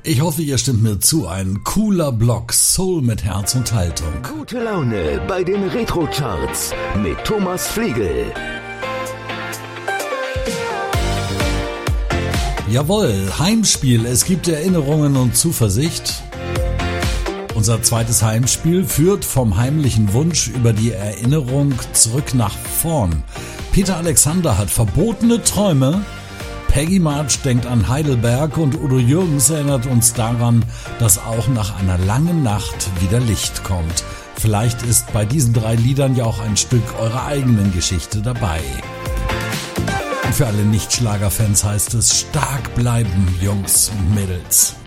Ich hoffe, ihr stimmt mir zu. Ein cooler Block Soul mit Herz und Haltung. Gute Laune bei den Retro-Charts mit Thomas Flegel. Jawohl, Heimspiel. Es gibt Erinnerungen und Zuversicht. Unser zweites Heimspiel führt vom heimlichen Wunsch über die Erinnerung zurück nach vorn. Peter Alexander hat verbotene Träume. Peggy March denkt an Heidelberg und Udo Jürgens erinnert uns daran, dass auch nach einer langen Nacht wieder Licht kommt. Vielleicht ist bei diesen 3 Liedern ja auch ein Stück eurer eigenen Geschichte dabei. Und für alle Nicht-Schlager-Fans heißt es: stark bleiben, Jungs und Mädels.